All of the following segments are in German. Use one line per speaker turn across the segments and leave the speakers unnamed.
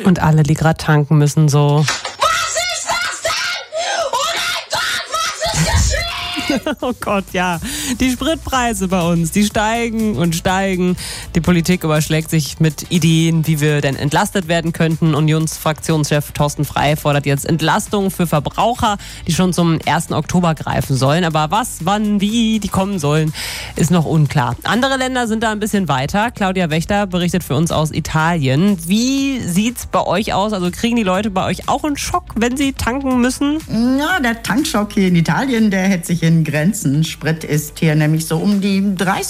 Und alle, die gerade tanken müssen, so... Oh Gott, ja. Die Spritpreise bei uns, die steigen und steigen. Die Politik überschlägt sich mit Ideen, wie wir denn entlastet werden könnten. Unionsfraktionschef Thorsten Frey fordert jetzt Entlastungen für Verbraucher, die schon zum 1. Oktober greifen sollen. Aber was, wann, wie die kommen sollen, ist noch unklar. Andere Länder sind da ein bisschen weiter. Claudia Wächter berichtet für uns aus Italien. Wie sieht's bei euch aus? Also kriegen die Leute bei euch auch einen Schock, wenn sie tanken müssen?
Ja, der Tankschock hier in Italien, der hält sich in Grenzen. Sprit ist hier nämlich so um die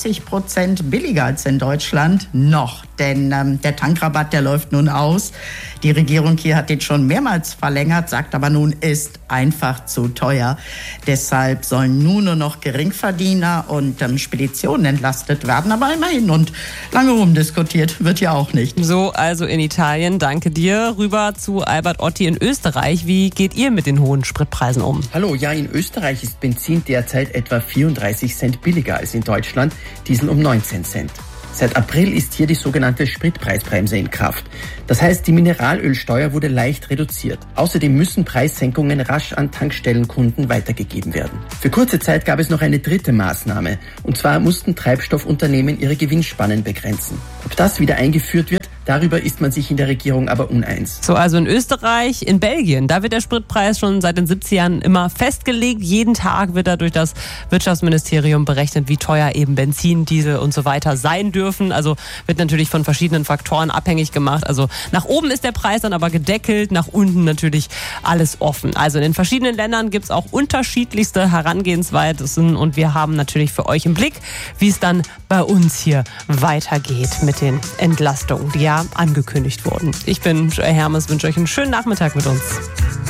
30% billiger als in Deutschland. Noch, denn der Tankrabatt, der läuft nun aus. Die Regierung hier hat den schon mehrmals verlängert, sagt aber nun, ist einfach zu teuer. Deshalb sollen nun nur noch Geringverdiener und Speditionen entlastet werden. Aber immerhin, und lange rumdiskutiert wird ja auch nicht.
So, also in Italien, danke dir. Rüber zu Albert Otti in Österreich. Wie geht ihr mit den hohen Spritpreisen um?
Hallo, ja, in Österreich ist Benzin derzeit etwa 34 Cent billiger als in Deutschland, Diesel um 19 Cent. Seit April ist hier die sogenannte Spritpreisbremse in Kraft. Das heißt, die Mineralölsteuer wurde leicht reduziert. Außerdem müssen Preissenkungen rasch an Tankstellenkunden weitergegeben werden. Für kurze Zeit gab es noch eine dritte Maßnahme. Und zwar mussten Treibstoffunternehmen ihre Gewinnspannen begrenzen. Ob das wieder eingeführt wird, darüber ist man sich in der Regierung aber uneins.
So, also in Österreich, in Belgien, da wird der Spritpreis schon seit den 70ern immer festgelegt. Jeden Tag wird da durch das Wirtschaftsministerium berechnet, wie teuer eben Benzin, Diesel und so weiter sein dürfen. Also wird natürlich von verschiedenen Faktoren abhängig gemacht. Also nach oben ist der Preis dann aber gedeckelt, nach unten natürlich alles offen. Also in den verschiedenen Ländern gibt es auch unterschiedlichste Herangehensweisen und wir haben natürlich für euch im Blick, wie es dann bei uns hier weitergeht mit den Entlastungen, die ja angekündigt wurden. Ich bin Joy Hermes, wünsche euch einen schönen Nachmittag mit uns.